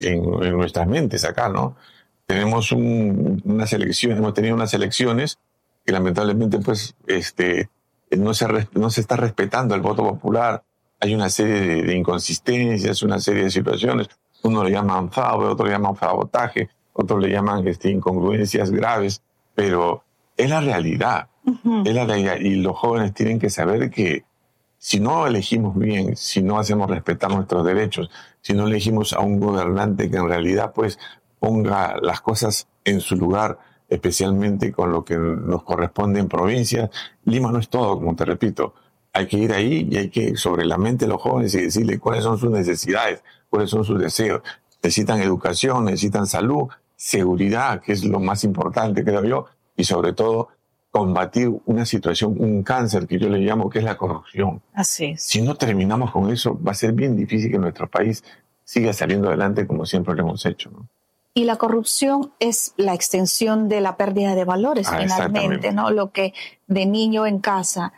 en nuestras mentes acá, ¿no? Tenemos unas elecciones, hemos tenido unas elecciones que lamentablemente pues no se está respetando el voto popular. Hay una serie de inconsistencias, una serie de situaciones. Uno le llaman fraude, otro le llaman sabotaje, otro le llaman incongruencias graves, pero es la realidad. Uh-huh. Es la realidad. Y los jóvenes tienen que saber que si no elegimos bien, si no hacemos respetar nuestros derechos, si no elegimos a un gobernante que en realidad pues ponga las cosas en su lugar, especialmente con lo que nos corresponde en provincias. Lima no es todo, como te repito. Hay que ir ahí y hay que sobre la mente de los jóvenes y decirles cuáles son sus necesidades, cuáles son sus deseos. Necesitan educación, necesitan salud, seguridad, que es lo más importante, creo yo, y sobre todo combatir una situación, un cáncer que yo le llamo, que es la corrupción. Así es. Si no terminamos con eso, va a ser bien difícil que nuestro país siga saliendo adelante como siempre lo hemos hecho, ¿no? Y la corrupción es la extensión de la pérdida de valores, finalmente, ¿no? Lo que de niño en casa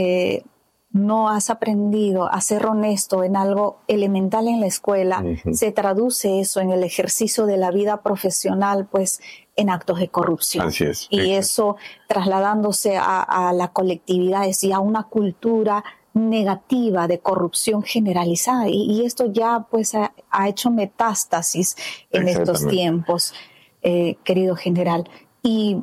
no has aprendido a ser honesto en algo elemental en la escuela, uh-huh. Se traduce eso en el ejercicio de la vida profesional, pues, en actos de corrupción. Así es. Y eso trasladándose a la colectividad, es decir, a una cultura negativa de corrupción generalizada. Y esto ya, pues, ha hecho metástasis en estos tiempos, querido general. Y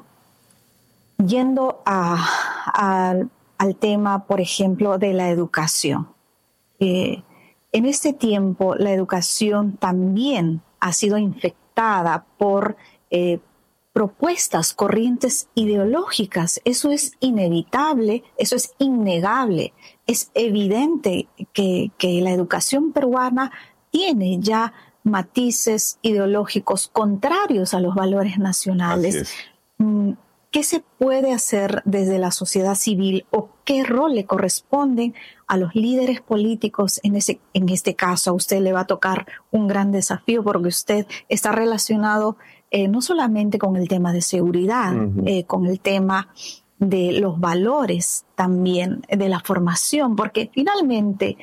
yendo al tema, por ejemplo, de la educación. En este tiempo, la educación también ha sido infectada por propuestas, corrientes ideológicas. Eso es inevitable, eso es innegable. Es evidente que la educación peruana tiene ya matices ideológicos contrarios a los valores nacionales. ¿Qué se puede hacer desde la sociedad civil o qué rol le corresponde a los líderes políticos en este caso? A usted le va a tocar un gran desafío porque usted está relacionado no solamente con el tema de seguridad, uh-huh. Con el tema de los valores también, de la formación, porque finalmente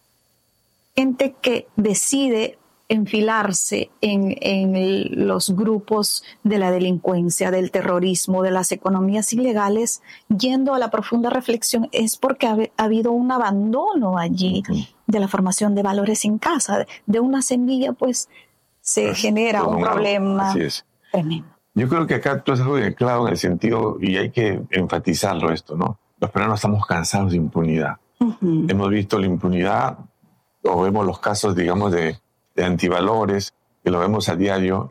gente que decide enfilarse en los grupos de la delincuencia, del terrorismo, de las economías ilegales, yendo a la profunda reflexión, es porque ha habido un abandono allí uh-huh. de la formación de valores en casa. De una semilla, pues, se genera un problema tremendo. Yo creo que acá tú has algo de claro en el sentido, y hay que enfatizarlo esto, ¿no? Los peruanos estamos cansados de impunidad. Uh-huh. Hemos visto la impunidad, o vemos los casos, digamos, de antivalores, que lo vemos a diario,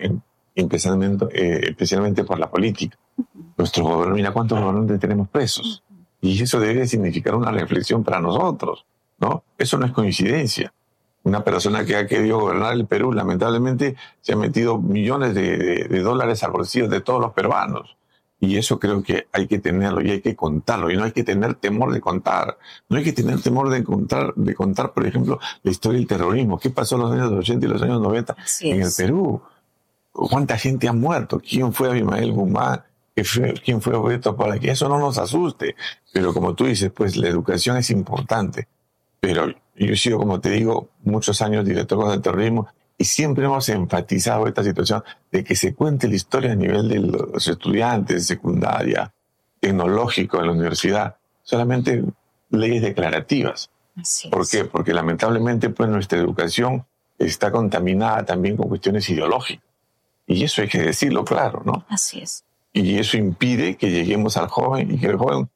especialmente por la política. Nuestro gobierno, mira cuántos gobernantes tenemos presos. Y eso debe significar una reflexión para nosotros, ¿no? Eso no es coincidencia. Una persona que ha querido gobernar el Perú, lamentablemente, se ha metido millones de dólares al bolsillo de todos los peruanos. Y eso creo que hay que tenerlo y hay que contarlo. Y no hay que tener temor de contar. No hay que tener temor de contar, por ejemplo, la historia del terrorismo. ¿Qué pasó en los años 80 y los años 90 en el Perú? ¿Cuánta gente ha muerto? ¿Quién fue Abimael Guzmán? ¿Quién fue Obeto? Para que eso no nos asuste. Pero como tú dices, pues la educación es importante. Pero yo he sido, como te digo, muchos años director contra el terrorismo y siempre hemos enfatizado esta situación de que se cuente la historia a nivel de los estudiantes de secundaria, tecnológico, en la universidad. Solamente leyes declarativas. ¿Por qué? Porque lamentablemente pues nuestra educación está contaminada también con cuestiones ideológicas. Y eso hay que decirlo claro, ¿no? Así es. Y eso impide que lleguemos al joven y que el joven...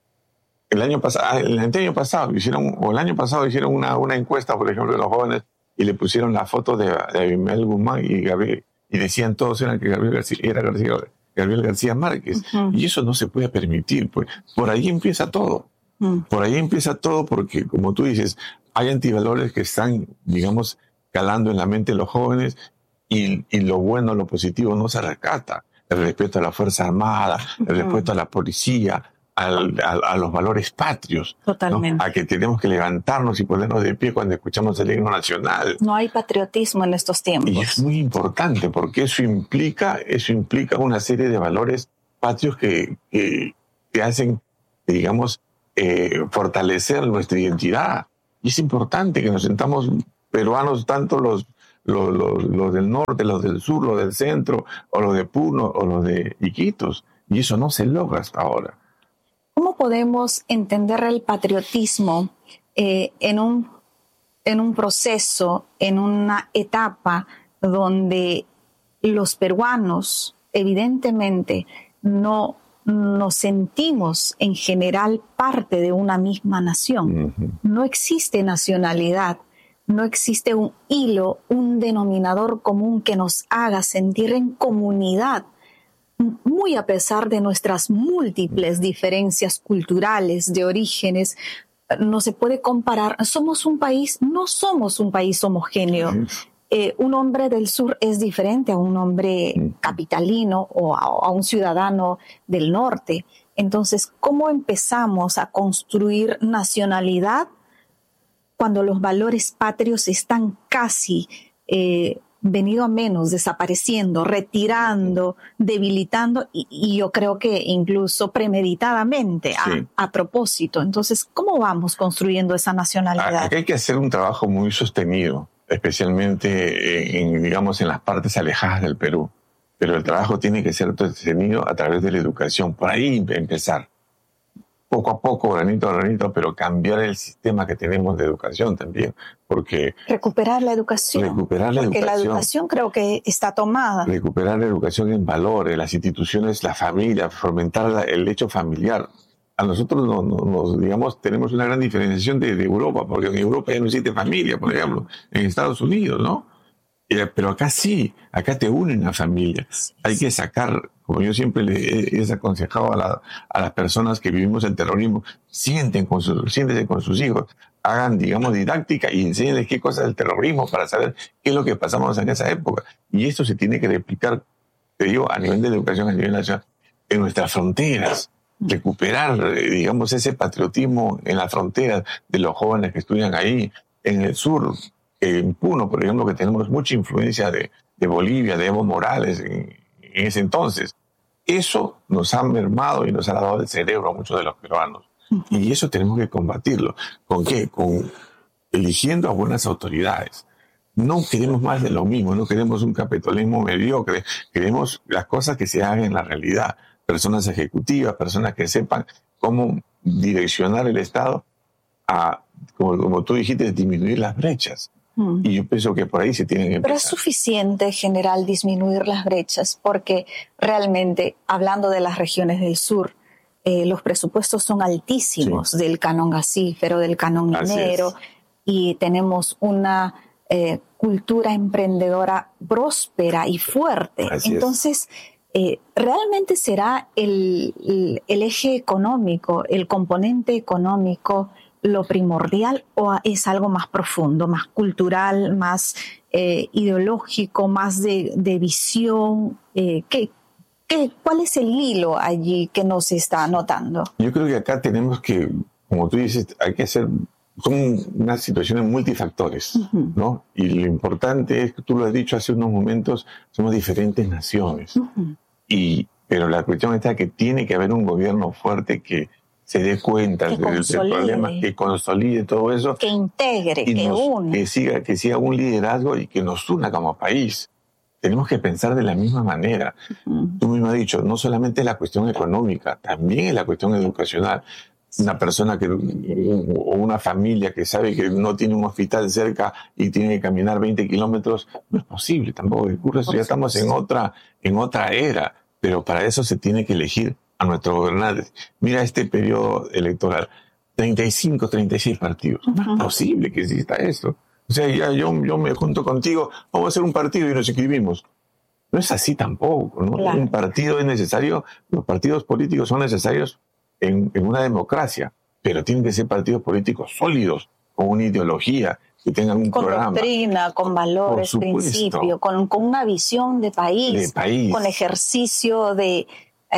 El año pasado hicieron una encuesta, por ejemplo, de los jóvenes y le pusieron la foto de Abimael Guzmán y Gabriel, y decían todos que Gabriel García Márquez. Uh-huh. Y eso no se puede permitir. Pues. Por ahí empieza todo. Uh-huh. Por ahí empieza todo porque, como tú dices, hay antivalores que están, digamos, calando en la mente de los jóvenes y lo bueno, lo positivo no se rescata. El respeto a la Fuerza Armada, el respeto a la policía, a los valores patrios. Totalmente. ¿No? A que tenemos que levantarnos y ponernos de pie cuando escuchamos el himno nacional. No hay patriotismo en estos tiempos. Y es muy importante porque eso implica una serie de valores patrios que hacen, digamos, fortalecer nuestra identidad. Y es importante que nos sentamos peruanos, tanto los los del norte, los del sur, los del centro, o los de Puno, o los de Iquitos. Y eso no se logra hasta ahora. ¿Cómo podemos entender el patriotismo en un proceso, en una etapa donde los peruanos evidentemente no nos sentimos en general parte de una misma nación? Uh-huh. No existe nacionalidad, no existe un hilo, un denominador común que nos haga sentir en comunidad, muy a pesar de nuestras múltiples diferencias culturales, de orígenes. No se puede comparar. Somos un país, no somos un país homogéneo. Un hombre del sur es diferente a un hombre capitalino o a un ciudadano del norte. Entonces, ¿cómo empezamos a construir nacionalidad cuando los valores patrios están casi venido a menos, desapareciendo, retirando, debilitando y yo creo que incluso premeditadamente, a propósito? Entonces, ¿cómo vamos construyendo esa nacionalidad? Aquí hay que hacer un trabajo muy sostenido, especialmente en las partes alejadas del Perú. Pero el trabajo tiene que ser sostenido a través de la educación. Por ahí empezar. Poco a poco, granito a granito, pero cambiar el sistema que tenemos de educación también. Porque recuperar la educación. Porque la educación creo que está tomada. Recuperar la educación en valores, las instituciones, la familia, fomentar el hecho familiar. A nosotros tenemos una gran diferenciación de Europa, porque en Europa ya no existe familia, por ejemplo, en Estados Unidos, ¿no? Pero acá sí, acá te unen a familias. Hay que sacar, como yo siempre les he aconsejado a las personas que vivimos el terrorismo, siéntense con sus hijos, hagan, didáctica y enséñenles qué cosa es el terrorismo para saber qué es lo que pasamos en esa época. Y esto se tiene que replicar, te digo, a nivel de educación, a nivel nacional, en nuestras fronteras. Recuperar, ese patriotismo en las fronteras de los jóvenes que estudian ahí, en el sur. En Puno, por ejemplo, que tenemos mucha influencia de Bolivia, de Evo Morales en ese entonces. Eso nos ha mermado y nos ha lavado el cerebro a muchos de los peruanos. Y eso tenemos que combatirlo. ¿Con qué? Con eligiendo a buenas autoridades. No queremos más de lo mismo, no queremos un capitalismo mediocre, queremos las cosas que se hagan en la realidad. Personas ejecutivas, personas que sepan cómo direccionar el Estado a, como tú dijiste, disminuir las brechas. Y yo pienso que por ahí se tienen que empezar. Pero es suficiente, general, disminuir las brechas, porque realmente, hablando de las regiones del sur, los presupuestos son altísimos, del canon gasífero, del canon minero, y tenemos una cultura emprendedora próspera y fuerte. Entonces, ¿realmente será el eje económico, el componente económico, lo primordial, o es algo más profundo, más cultural, más ideológico, más de visión? ¿Cuál es el hilo allí que nos está notando? Yo creo que acá tenemos que, como tú dices, hay que hacer, son unas situaciones multifactores, ¿no? Y lo importante es que tú lo has dicho hace unos momentos, somos diferentes naciones. Pero la cuestión está que tiene que haber un gobierno fuerte que se dé cuenta del problema, que consolide todo eso. Que integre, que una. Que siga un liderazgo y que nos una como país. Tenemos que pensar de la misma manera. Tú mismo has dicho, no solamente es la cuestión económica, también es la cuestión educacional. Una persona o una familia que sabe que no tiene un hospital cerca y tiene que caminar 20 kilómetros, no es posible, tampoco ocurre eso. Ya estamos en otra era, pero para eso se tiene que elegir a nuestros gobernantes. Mira este periodo electoral, 35, 36 partidos. No es posible que exista eso. O sea, ya yo me junto contigo, vamos a hacer un partido y nos inscribimos. No es así tampoco, ¿no? Claro. Un partido es necesario, los partidos políticos son necesarios en una democracia, pero tienen que ser partidos políticos sólidos, con una ideología, que tengan un programa. Con doctrina, con valores, principios, con una visión de país, con ejercicio de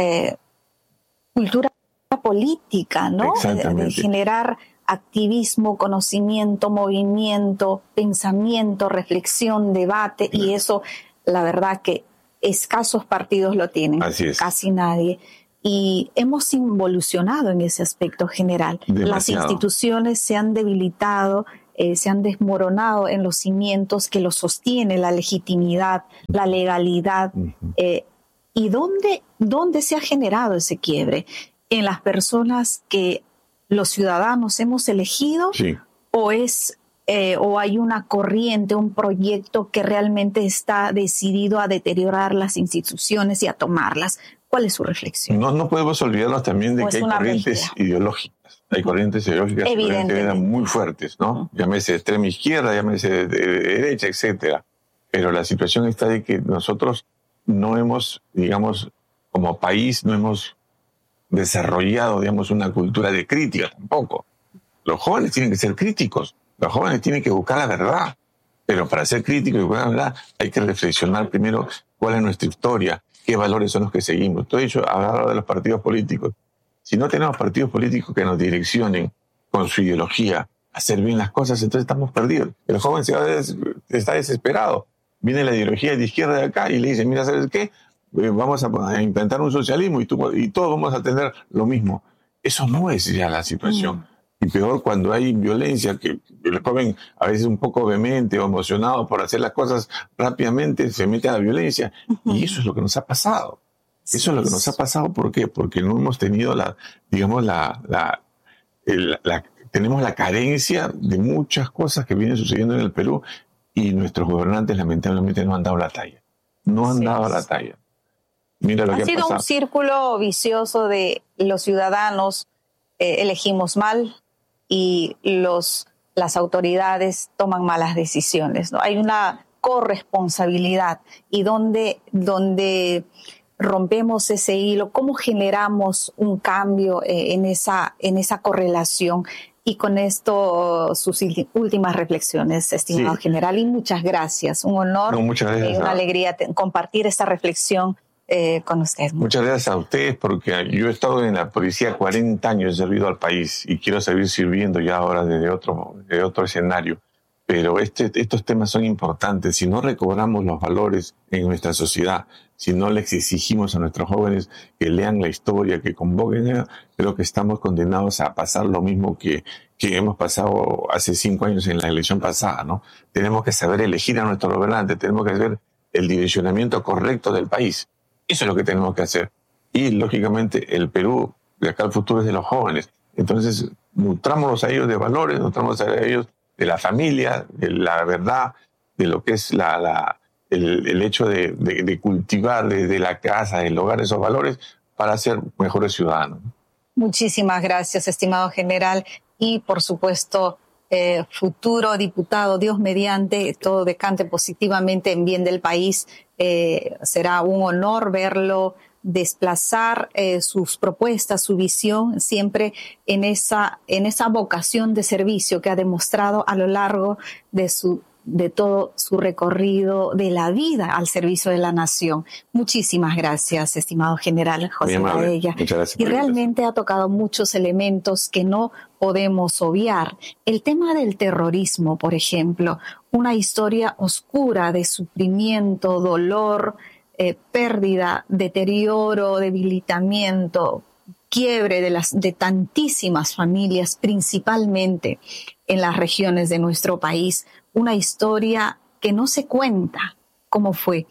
cultura política, ¿no? De generar activismo, conocimiento, movimiento, pensamiento, reflexión, debate, y eso, la verdad que escasos partidos lo tienen, casi nadie. Y hemos involucionado en ese aspecto general. Demasiado. Las instituciones se han debilitado, se han desmoronado en los cimientos que los sostiene la legitimidad, la legalidad. ¿Y dónde se ha generado ese quiebre? ¿En las personas que los ciudadanos hemos elegido? Sí. ¿O hay una corriente, un proyecto que realmente está decidido a deteriorar las instituciones y a tomarlas? ¿Cuál es su reflexión? No podemos olvidarnos también de que hay corrientes ideológicas. Hay corrientes ideológicas muy fuertes, ¿no? Llámese de extrema izquierda, llámese de derecha, etcétera. Pero la situación está de que nosotros no hemos, digamos, como país, no hemos desarrollado, digamos, una cultura de crítica tampoco. Los jóvenes tienen que ser críticos. Los jóvenes tienen que buscar la verdad. Pero para ser críticos y buscar la verdad hay que reflexionar primero cuál es nuestra historia, qué valores son los que seguimos. Todo ello hablado de los partidos políticos. Si no tenemos partidos políticos que nos direccionen con su ideología a hacer bien las cosas, entonces estamos perdidos. El joven está desesperado. Viene la ideología de izquierda de acá y le dice, mira, ¿sabes qué? Vamos a implantar un socialismo y todos vamos a tener lo mismo. Eso no es ya la situación. Y peor cuando hay violencia, que el joven a veces un poco vehemente o emocionado por hacer las cosas rápidamente se mete a la violencia. Y eso es lo que nos ha pasado. Eso es lo que nos ha pasado. ¿Por qué? Porque no hemos tenido tenemos la carencia de muchas cosas que vienen sucediendo en el Perú y nuestros gobernantes lamentablemente no han dado la talla. No han dado la talla. Mira lo que ha sido pasado. Un círculo vicioso de los ciudadanos elegimos mal y las autoridades toman malas decisiones, ¿no? Hay una corresponsabilidad y donde rompemos ese hilo, cómo generamos un cambio en esa correlación. Y con esto sus últimas reflexiones, estimado general, y muchas gracias. Un honor y una alegría compartir esta reflexión con usted. Muchas gracias a ustedes, porque yo he estado en la policía 40 años, he servido al país y quiero seguir sirviendo ya ahora desde otro escenario. Pero estos temas son importantes. Si no recobramos los valores en nuestra sociedad, si no les exigimos a nuestros jóvenes que lean la historia, que convoquen, creo que estamos condenados a pasar lo mismo que hemos pasado hace 5 años en la elección pasada, ¿no? Tenemos que saber elegir a nuestros gobernantes, tenemos que hacer el direccionamiento correcto del país. Eso es lo que tenemos que hacer. Y, lógicamente, el Perú, de acá al futuro, es de los jóvenes. Entonces, nutrámonos a ellos de valores, nutrámonos a ellos de la familia, de la verdad, de lo que es el hecho de cultivar desde la casa, del hogar, esos valores para ser mejores ciudadanos. Muchísimas gracias, estimado general. Y, por supuesto, futuro diputado, Dios mediante, todo decante positivamente en bien del país. Será un honor verlo desplazar sus propuestas, su visión, siempre en esa vocación de servicio que ha demostrado a lo largo de todo su recorrido de la vida al servicio de la nación. Muchísimas gracias, estimado general José Ladella. Muchas gracias. Y realmente ha tocado muchos elementos que no podemos obviar. El tema del terrorismo, por ejemplo, una historia oscura de sufrimiento, dolor, pérdida, deterioro, debilitamiento, quiebre de tantísimas familias, principalmente en las regiones de nuestro país. Una historia que no se cuenta cómo fue.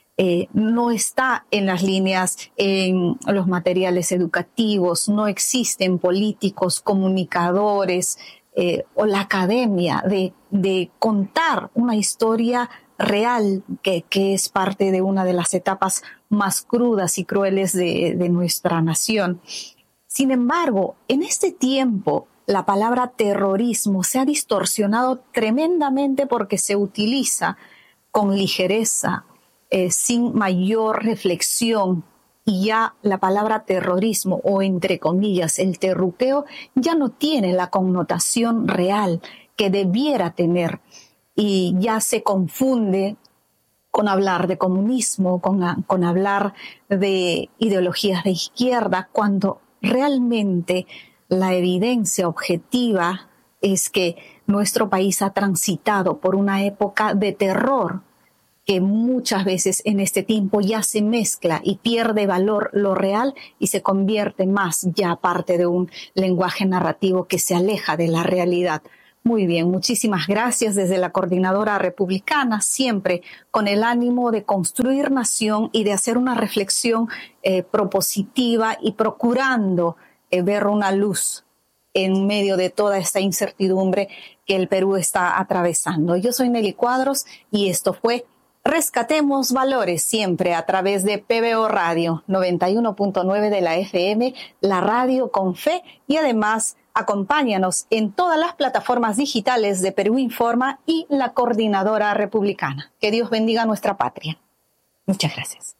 No está en las líneas, en los materiales educativos, no existen políticos, comunicadores o la academia de contar una historia real que es parte de una de las etapas más crudas y crueles de nuestra nación. Sin embargo, en este tiempo, la palabra terrorismo se ha distorsionado tremendamente porque se utiliza con ligereza, sin mayor reflexión, y ya la palabra terrorismo, o entre comillas, el terruqueo, ya no tiene la connotación real que debiera tener. Y ya se confunde con hablar de comunismo, con hablar de ideologías de izquierda, cuando realmente la evidencia objetiva es que nuestro país ha transitado por una época de terror que muchas veces en este tiempo ya se mezcla y pierde valor lo real y se convierte más ya parte de un lenguaje narrativo que se aleja de la realidad. Muy bien, muchísimas gracias desde la Coordinadora Republicana, siempre con el ánimo de construir nación y de hacer una reflexión propositiva y procurando ver una luz en medio de toda esta incertidumbre que el Perú está atravesando. Yo soy Nelly Cuadros y esto fue Rescatemos Valores, siempre a través de PBO Radio 91.9 de la FM, la radio con fe, y además acompáñanos en todas las plataformas digitales de Perú Informa y la Coordinadora Republicana. Que Dios bendiga a nuestra patria. Muchas gracias.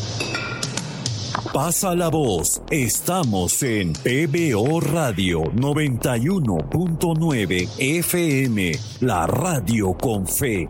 Pasa la voz. Estamos en PBO Radio 91.9 FM, la radio con fe.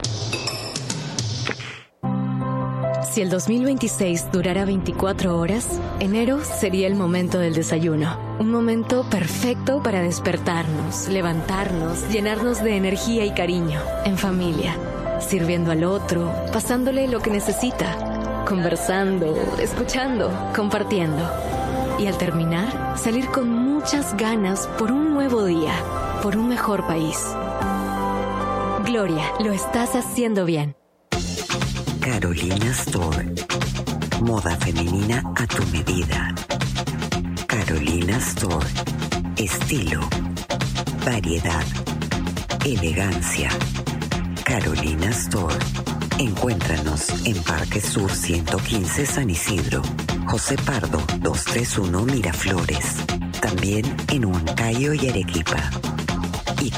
Si el 2026 durara 24 horas, enero sería el momento del desayuno. Un momento perfecto para despertarnos, levantarnos, llenarnos de energía y cariño, en familia, sirviendo al otro, pasándole lo que necesita, conversando, escuchando, compartiendo. Y al terminar, salir con muchas ganas por un nuevo día, por un mejor país. Gloria, lo estás haciendo bien. Carolina Store. Moda femenina a tu medida. Carolina Store. Estilo, variedad, elegancia. Carolina Store. Encuéntranos en Parque Sur 115 San Isidro, José Pardo 231 Miraflores. También en Huancayo y Arequipa. Y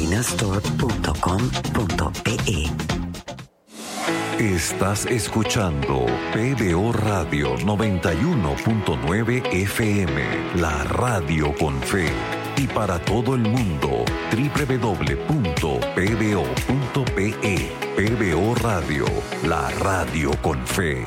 carolinastore.com.pe. Estás escuchando PBO Radio 91.9 FM, la radio con fe. Y para todo el mundo, www.pbo.pe. PBO Radio, la radio con fe.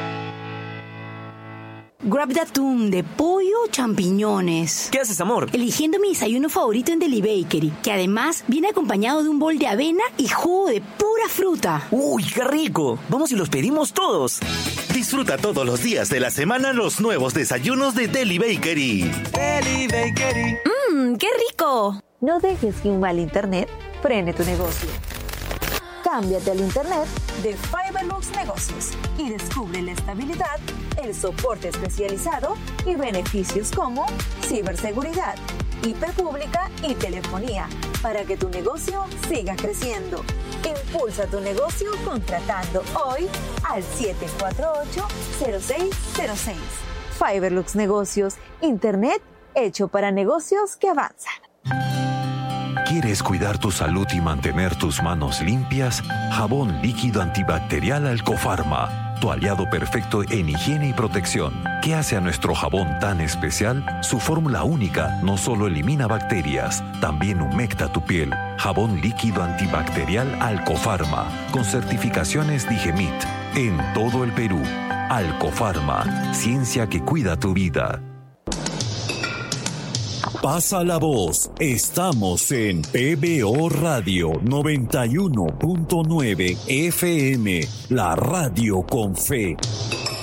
Grab de atún, de pollo o champiñones. ¿Qué haces, amor? Eligiendo mi desayuno favorito en Deli Bakery, que además viene acompañado de un bol de avena y jugo de pura fruta. ¡Uy, qué rico! Vamos y los pedimos todos. Disfruta todos los días de la semana los nuevos desayunos de Deli Bakery. Deli Bakery. ¡Qué rico! No dejes que un mal internet frene tu negocio. Cámbiate al internet de Fiberlux Negocios y descubre la estabilidad, el soporte especializado y beneficios como ciberseguridad, IP pública y telefonía para que tu negocio siga creciendo. Impulsa tu negocio contratando hoy al 748-0606. Fiberlux Negocios, internet hecho para negocios que avanzan. ¿Quieres cuidar tu salud y mantener tus manos limpias? Jabón líquido antibacterial Alcofarma, tu aliado perfecto en higiene y protección. ¿Qué hace a nuestro jabón tan especial? Su fórmula única no solo elimina bacterias, también humecta tu piel. Jabón líquido antibacterial Alcofarma, con certificaciones Digemit, en todo el Perú. Alcofarma, ciencia que cuida tu vida. Pasa la voz. Estamos en PBO Radio 91.9 FM, la radio con fe.